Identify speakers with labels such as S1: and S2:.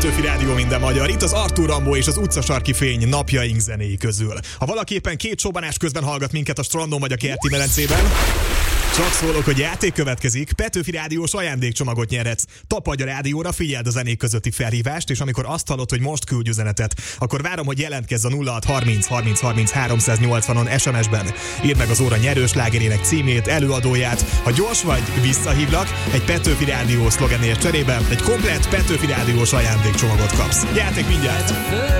S1: Petőfi Rádió minden magyar, itt az Artúr Rambó és az utcasarki fény napjaink zenéi közül. Ha valaki éppen két csobbanás közben hallgat minket a strandon vagy a kerti medencében, csak szólok, hogy játék következik, Petőfi Rádiós ajándékcsomagot nyerhetsz. Tapadj a rádióra, figyeld a zenék közötti felhívást, és amikor azt hallod, hogy most küldj üzenetet, akkor várom, hogy jelentkezz a 0630 30 30 380-on SMS-ben. Írd meg az óra nyerős slágerének címét, előadóját. Ha gyors vagy, visszahívlak, egy Petőfi Rádió szlogenért cserébe egy komplett Petőfi Rádiós ajándékcsomagot kapsz. Játék mindjárt!